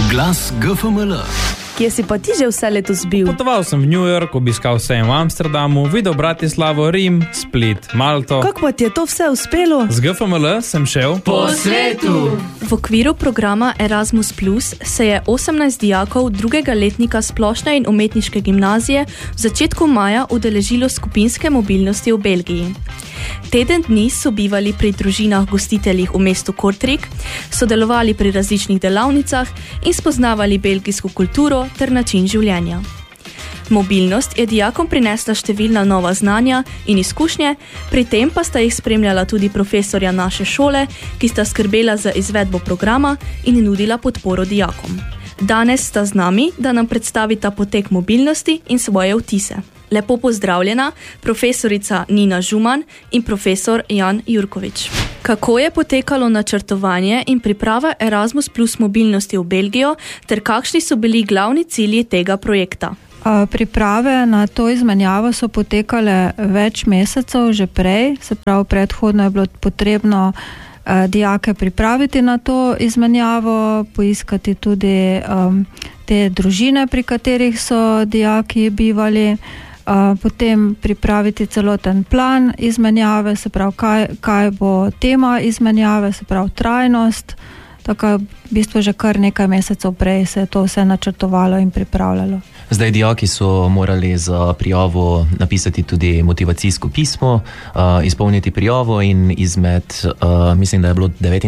Glas GFML. Kje si pa ti že vse letos bil? Potoval sem v New York, obiskal sejem v Amsterdamu, videl Bratislavo, Rim, Split, Malto. Kako pa ti je to vse uspelo? Z GFML sem šel po svetu. V okviru programa Erasmus Plus se je 18 dijakov drugega letnika splošne in umetniške gimnazije v začetku maja udeležilo skupinske mobilnosti v Belgiji. Teden dni so bivali pri družinah gostiteljih v mestu Kortrijk, sodelovali pri različnih delavnicah in spoznavali belgijsko kulturo ter način življenja. Mobilnost je dijakom prinesla številna nova znanja in izkušnje, pri tem pa sta jih spremljala tudi profesorja naše šole, ki sta skrbela za izvedbo programa in nudila podporo dijakom. Danes sta z nami, da nam predstavita potek mobilnosti in svoje vtise. Lepo pozdravljena, profesorica Nina Žuman in profesor Jan Jurkovič. Kako je potekalo načrtovanje in priprava Erasmus Plus mobilnosti v Belgijo, ter kakšni so bili glavni cilji tega projekta? Priprave na to izmenjavo so potekale več mesecev že prej, se pravi predhodno je bilo potrebno dijake pripraviti na to izmenjavo, poiskati tudi te družine, pri katerih so dijaki bivali, potem pripraviti celoten plan izmenjave, se pravi, kaj bo tema izmenjave, se pravi trajnost, tako v bistvu že kar nekaj mesecev prej se je to vse načrtovalo in pripravljalo. Zdaj, dijaki so morali za prijavo napisati tudi motivacijsko pismo, izpolniti prijavo in izmed, mislim, da je bilo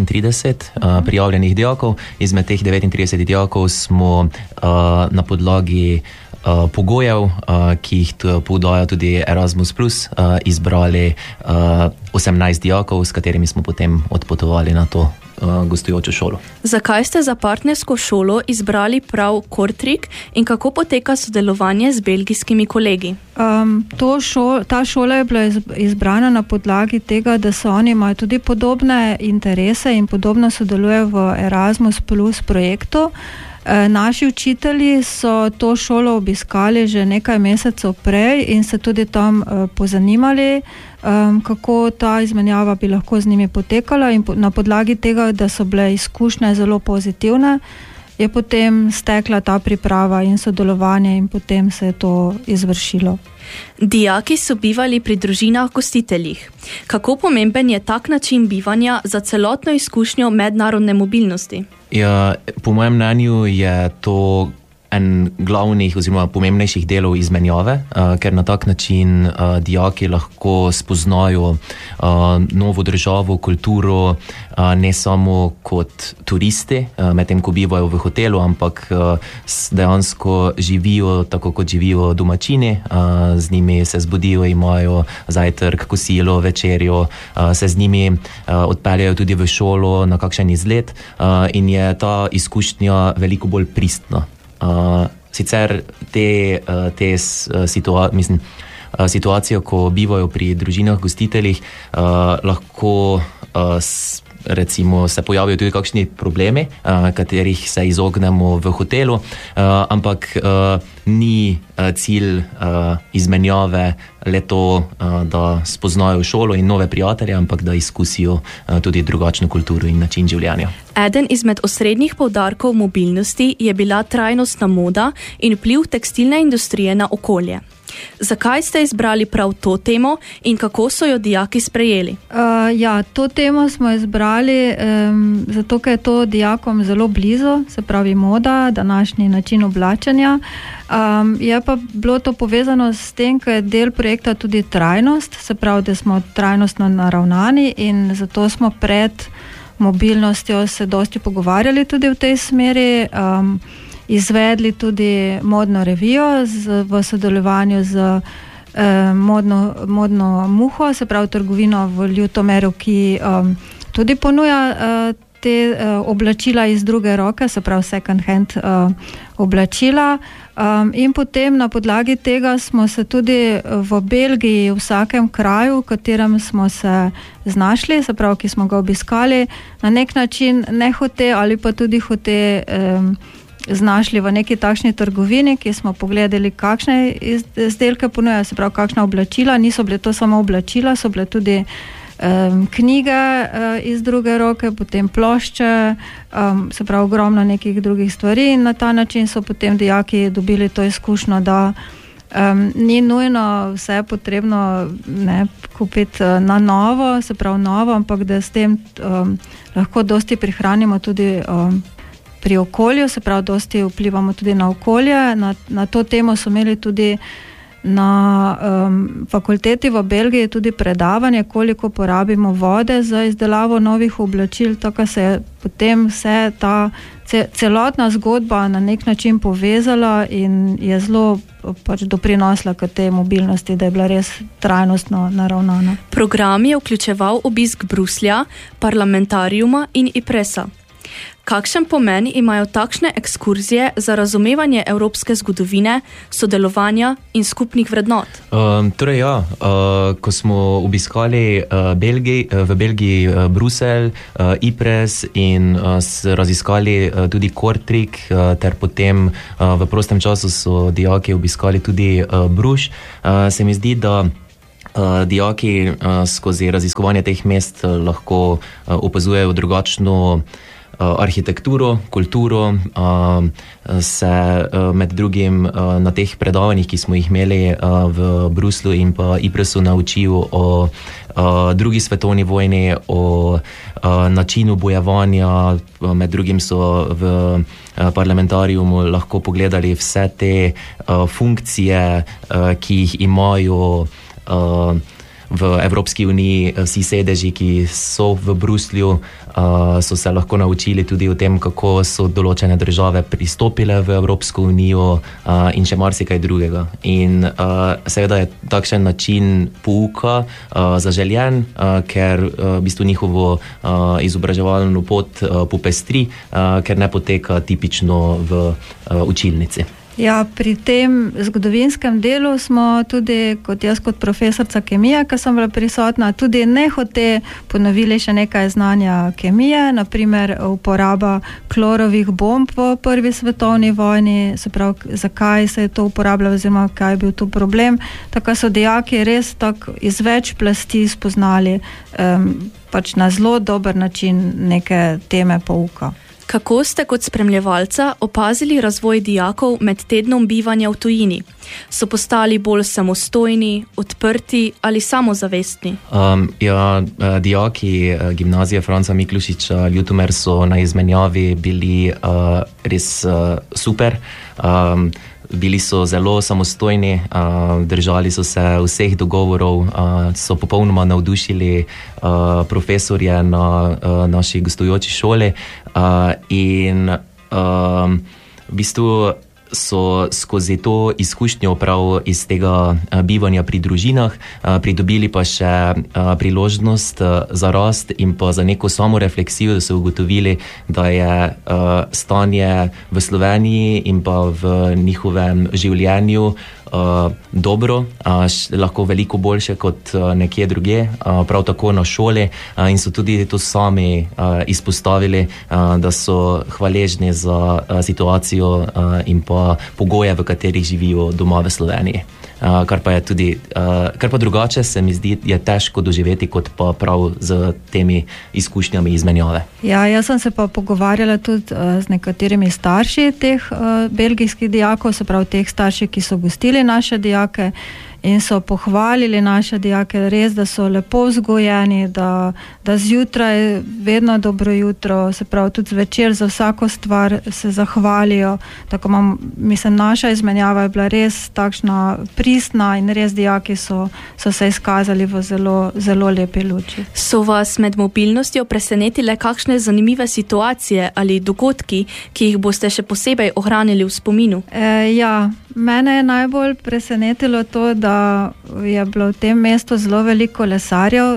39 prijavljenih dijakov, izmed teh 39 dijakov smo na podlagi pogojev, ki jih podaja tudi Erasmus Plus, izbrali 18 dijakov, s katerimi smo potem odpotovali na to gostujočo šolo. Zakaj ste za partnersko šolo izbrali prav Kortrijk in kako poteka sodelovanje z belgijskimi kolegi? Ta šola je bila izbrana na podlagi tega, da so oni imajo tudi podobne interese in podobno sodelujejo v Erasmus Plus projektu. Naši učitelji so to šolo obiskali že nekaj mesecev prej in se tudi tam pozanimali, kako ta izmenjava bi lahko z njimi potekala, in na podlagi tega, da so bile izkušnje zelo pozitivne, je potem stekla ta priprava in sodelovanje in potem se je to izvršilo. Dijaki so bivali pri družinah gostiteljih. Kako pomemben je tak način bivanja za celotno izkušnjo mednarodne mobilnosti? Ja, po mojem mnenju je to en glavnih oziroma pomembnejših delov izmenjave, ker na tak način dijaki lahko spoznajo novo državo, kulturo, ne samo kot turisti, medtem ko bivajo v hotelu, ampak dejansko živijo tako, kot živijo domačini, z njimi se zbudijo, imajo zajtrk, kosilo, večerjo, se z njimi odpeljajo tudi v šolo na kakšen izlet in je ta izkušnja veliko bolj pristna. Sicer situacijo, ko bivajo pri družinah gostiteljih, lahko recimo se pojavijo tudi kakšni problemi, katerih se izognemo v hotelu, ampak ni cilj izmenjave le to, da spoznajo šolo in nove prijatelje, ampak da izkusijo tudi drugačno kulturo in način življenja. Eden izmed osrednjih poudarkov mobilnosti je bila trajnostna moda in vpliv tekstilne industrije na okolje. Zakaj ste izbrali prav to temo in kako so jo dijaki sprejeli? To temo smo izbrali zato, ker je to dijakom zelo blizu, se pravi moda, današnji način oblačenja. Je pa bilo to povezano s tem, ker je del projekta tudi trajnost, se pravi, da smo trajnostno naravnani in zato smo pred mobilnostjo se dosti pogovarjali tudi v tej smeri. Izvedli tudi modno revijo v sodelovanju z modno muho, se pravi trgovino v Ljutomeru, ki tudi ponuja te oblačila iz druge roke, se pravi second hand oblačila. In potem na podlagi tega smo se tudi v Belgiji, v vsakem kraju, v katerem smo se znašli, se pravi, ki smo ga obiskali, na nek način nehote ali pa tudi hote znašli v neki takšni trgovini, ki smo pogledali, kakšne izdelke ponujajo, se pravi, kakšna oblačila. Niso bile to samo oblačila, so bile tudi knjige iz druge roke, potem plošče, se pravi ogromno nekih drugih stvari in na ta način so potem dijaki dobili to izkušnjo, da ni nujno vse potrebno kupiti na novo, se pravi novo, ampak da s tem lahko dosti prihranimo tudi pri okolju, se pravi dosti vplivamo tudi na okolje. Na to temo so imeli tudi na fakulteti v Belgiji tudi predavanje, koliko porabimo vode za izdelavo novih oblačil, tako se je potem vse ta celotna zgodba na nek način povezala in je zelo doprinosla k tej mobilnosti, da je bila res trajnostno naravnana. Program je vključeval obisk Bruslja, parlamentariuma in IPRES-a. Kakšen pomen imajo takšne ekskurzije za razumevanje evropske zgodovine, sodelovanja in skupnih vrednot? Ko smo obiskali v Belgiji Bruselj, IPRES in raziskali tudi Kortrijk, ter potem v prostem času so dijaki obiskali tudi Bruž, se mi zdi, da dijaki skozi raziskovanje teh mest lahko opazujejo drugačno arhitekturo, kulturo, se med drugim na teh predavanjih, ki smo jih imeli v Bruslju in pa IPRES-u, naučil o drugi svetovni vojni, o načinu bojevanja. Med drugim so v parlamentariumu lahko pogledali vse te funkcije, ki jih imajo v Evropski uniji vsi sedeži, ki so v Bruslju, so se lahko naučili tudi o tem, kako so določene države pristopile v Evropsko unijo in še marsikaj drugega. In seveda je takšen način pouka zaželjen, ker v bistvu njihovo izobraževalno pot popestri, ker ne poteka tipično v učilnici. Ja, pri tem zgodovinskem delu smo tudi, kot profesorica kemije, ki sem bila prisotna, tudi nehote ponovili še nekaj znanja kemije, naprimer uporaba klorovih bomb v prvi svetovni vojni, se pravi, zakaj se je to uporabljalo oziroma kaj je bil to problem. Tako so dijaki res tako iz več plasti spoznali na zelo dober način neke teme pouka. Kako ste kot spremljevalca opazili razvoj dijakov med tednom bivanja v tujini? So postali bolj samostojni, odprti ali samozavestni? Dijaki gimnazije Franca Miklušiča Ljutomer so na izmenjavi bili res super. Bili so zelo samostojni, držali so se vseh dogovorov, so popolnoma navdušili profesorje na naši gostujoči šoli in v bistvu so skozi to izkušnjo prav iz tega bivanja pri družinah pridobili pa še priložnost za rast in pa za neko samorefleksijo, da so ugotovili, da je stanje v Sloveniji in pa v njihovem življenju dobro, lahko veliko boljše kot nekje drugje, prav tako na šoli, in so tudi to sami izpostavili, da so hvaležni za situacijo in pa pogoje, v katerih živijo doma v Sloveniji. Kar pa drugače se mi zdi, je težko doživeti kot pa prav z temi izkušnjami izmenjave. Ja, jaz sem se pa pogovarjala tudi z nekaterimi starši teh belgijskih dijakov, se pravi teh starši, ki so gostili naše dijake in so pohvalili naše dijake res, da so lepo vzgojeni, da zjutraj vedno dobro jutro, se pravi tudi zvečer za vsako stvar se zahvalijo. Tako naša izmenjava je bila res takšna pristna in res dijaki so se izkazali v zelo, zelo lepi luči. So vas med mobilnostjo presenetile kakšne zanimive situacije ali dogodki, ki jih boste še posebej ohranili v spominu? Mene je najbolj presenetilo to, da je bilo v tem mestu zelo veliko kolesarjev,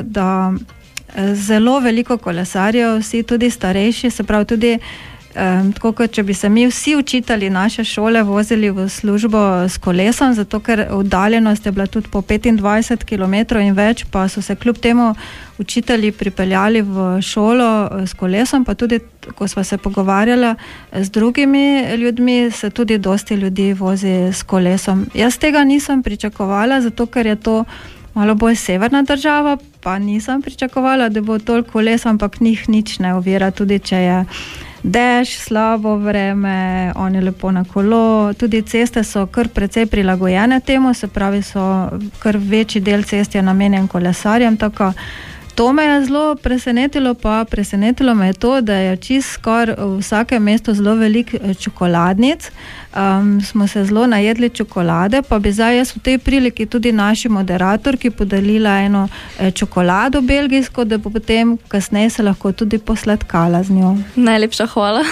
vsi tudi starejši, se pravi tudi tako kot če bi se mi vsi učitelji naše šole vozili v službo s kolesom, zato ker oddaljenost je bila tudi po 25 km in več, pa so se kljub temu učitelji pripeljali v šolo s kolesom, pa tudi, ko sva se pogovarjala z drugimi ljudmi, se tudi dosti ljudi vozi s kolesom. Jaz tega nisem pričakovala, zato ker je to malo bolj severna država, pa nisem pričakovala, da bo toliko les, ampak njih nič ne ovira, tudi če je dež, slabo vreme, oni lepo na kolo, tudi ceste so kar precej prilagojene temu, se pravi, so kar večji del cest je namenjen kolesarjem, tako. To me je zelo presenetilo me je to, da je čisto skoraj v vsakem mestu zelo veliko čokoladnic. Smo se zelo najedli čokolade, pa bi zdaj jaz v tej priliki tudi naši moderatorki podelila eno čokolado belgijsko, da bo potem kasneje se lahko tudi posladkala z njo. Najlepša hvala.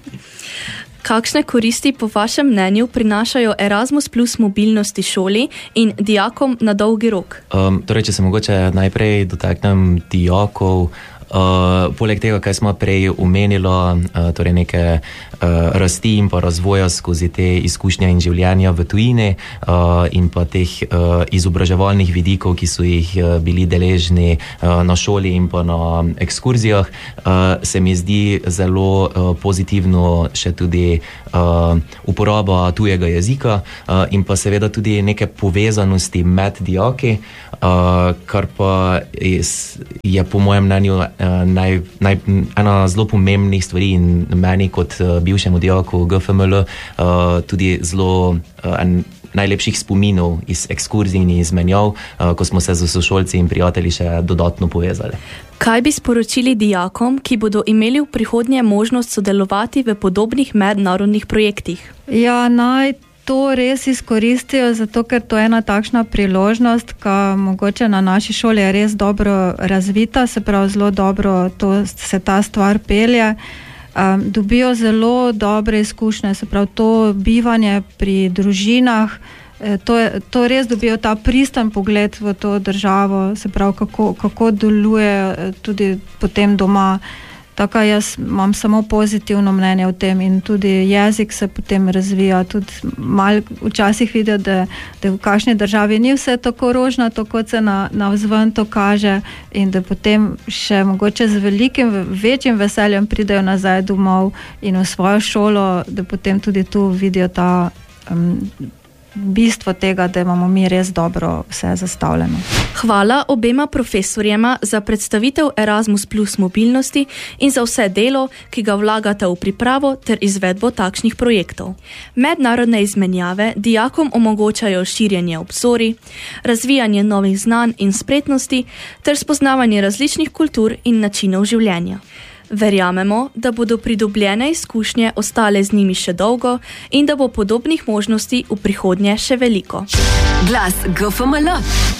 Kakšne koristi po vašem mnenju prinašajo Erasmus plus mobilnosti šoli in dijakom na dolgi rok? Torej, če se mogoče najprej dotaknem dijakov, poleg tega, kaj smo prej omenilo, torej neke rasti in pa razvoja skozi te izkušnje in življenja v tujini in pa teh izobraževalnih vidikov, ki so jih bili deležni na šoli in pa na ekskurzijah, se mi zdi zelo pozitivno še tudi uporaba tujega jezika in pa seveda tudi neke povezanosti med dijaki, kar pa je po mojem mnenju ena zelo pomembnih stvari in meni kot bivšemu dijaku GFML tudi zelo najlepših spominov iz ekskurzij in izmenjav, ko smo se z sošolci in prijatelji še dodatno povezali. Kaj bi sporočili dijakom, ki bodo imeli v prihodnje možnost sodelovati v podobnih mednarodnih projektih? Ja, naj to res izkoristijo, zato ker to je ena takšna priložnost, ki mogoče na naši šoli je res dobro razvita, se pravi zelo dobro se ta stvar pelje. Dobijo zelo dobre izkušnje, se pravi to bivanje pri družinah, to res dobijo ta pristan pogled v to državo, se pravi kako deluje tudi potem doma. Tako jaz imam samo pozitivno mnenje o tem in tudi jezik se potem razvija, tudi malo včasih vidijo, da v kakšni državi ni vse tako rožnato, kot se navzven to kaže in da potem še mogoče z večjim veseljem pridejo nazaj domov in v svojo šolo, da potem tudi tu vidijo ta bistvo tega, da imamo mi res dobro vse zastavljeno. Hvala obema profesorjema za predstavitev Erasmus plus mobilnosti in za vse delo, ki ga vlagate v pripravo ter izvedbo takšnih projektov. Mednarodne izmenjave dijakom omogočajo širjenje obzorij, razvijanje novih znanj in spretnosti ter spoznavanje različnih kultur in načinov življenja. Verjamemo, da bodo pridobljene izkušnje ostale z njimi še dolgo in da bo podobnih možnosti v prihodnje še veliko. Glas GFML.